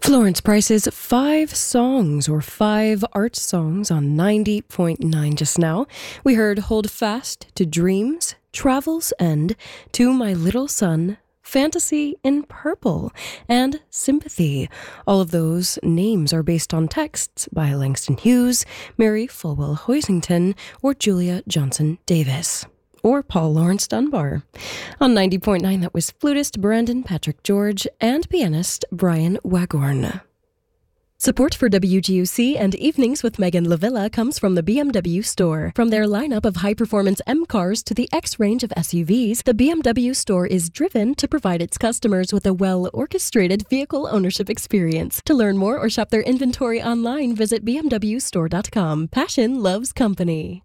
Florence Price's 5 songs, or 5 art songs, on 90.9 just now. We heard Hold Fast to Dreams, Travel's End, To My Little Son, Fantasy in Purple, and Sympathy. All of those names are based on texts by Langston Hughes, Mary Fulwell Hoisington, or Julia Johnson Davis. Or Paul Laurence Dunbar. On 90.9, that was flutist Brandon Patrick George and pianist Brian Wagorn. Support for WGUC and Evenings with Megan Lavilla comes from the BMW Store. From their lineup of high-performance M cars to the X range of SUVs, the BMW Store is driven to provide its customers with a well-orchestrated vehicle ownership experience. To learn more or shop their inventory online, visit bmwstore.com. Passion loves company.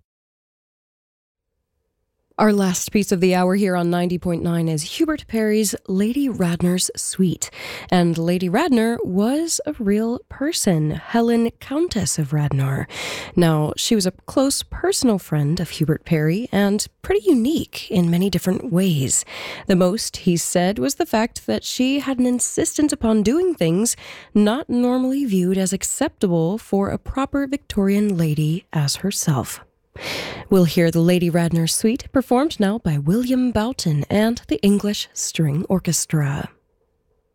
Our last piece of the hour here on 90.9 is Hubert Parry's Lady Radnor's Suite. And Lady Radnor was a real person, Helen Countess of Radnor. Now, she was a close personal friend of Hubert Parry and pretty unique in many different ways. The most, he said, was the fact that she had an insistence upon doing things not normally viewed as acceptable for a proper Victorian lady as herself. We'll hear the Lady Radnor Suite performed now by William Boughton and the English String Orchestra.